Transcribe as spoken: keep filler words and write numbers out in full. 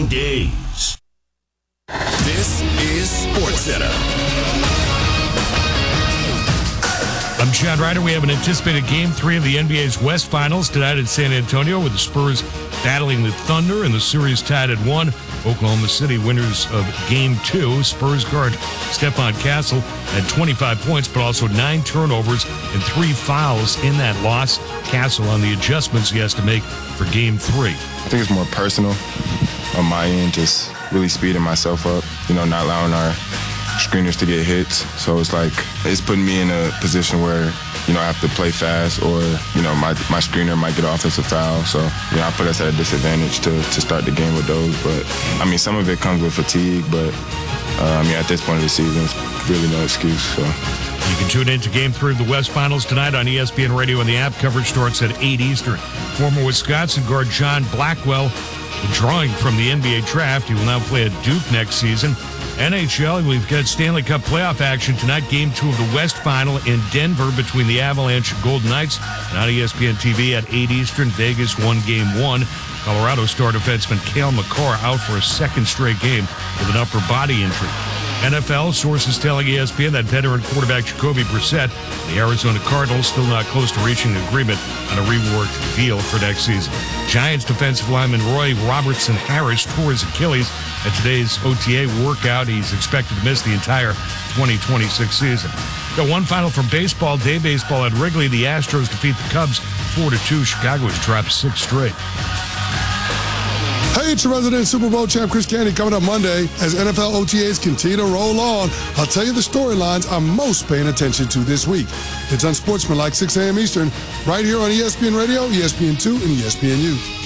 days. This is SportsCenter. I'm Chad Ryder. We have an anticipated Game three of the N B A's West Finals tonight in San Antonio with the Spurs battling the Thunder and the series tied at one. Oklahoma City winners of Game two. Spurs guard Stephon Castle had twenty-five points, but also nine turnovers and three fouls in that loss. Castle on the adjustments he has to make for Game three. I think it's more personal on my end, just really speeding myself up, you know, not allowing our screeners to get hits. So it's like, it's putting me in a position where, you know, I have to play fast or, you know, my my screener might get an offensive foul. So, you know, I put us at a disadvantage to, to start the game with those. But, I mean, some of it comes with fatigue, but, uh, I mean, at this point of the season, it's really no excuse. So. You can tune in to Game three of the West Finals tonight on E S P N Radio and the app. Coverage starts at eight Eastern. Former Wisconsin guard John Blackwell, drawing from the N B A draft. He will now play at Duke next season. N H L, we've got Stanley Cup playoff action tonight. Game two of the West Final in Denver between the Avalanche and Golden Knights. And on E S P N T V at eight Eastern, Vegas won Game one. Colorado star defenseman Cale Makar out for a second straight game with an upper body injury. N F L sources telling E S P N that veteran quarterback Jacoby Brissett, the Arizona Cardinals, still not close to reaching agreement on a reworked deal for next season. Giants defensive lineman Roy Robertson Harris tore his Achilles at today's O T A workout. He's expected to miss the entire twenty twenty-six season. Got one final from baseball. Day baseball at Wrigley. The Astros defeat the Cubs four to two. Chicago has dropped six straight. Hey, it's your resident Super Bowl champ Chris Canty coming up Monday as N F L O T As continue to roll on. I'll tell you the storylines I'm most paying attention to this week. It's Unsportsmanlike, six a.m. Eastern, right here on E S P N Radio, E S P N two, and E S P N U.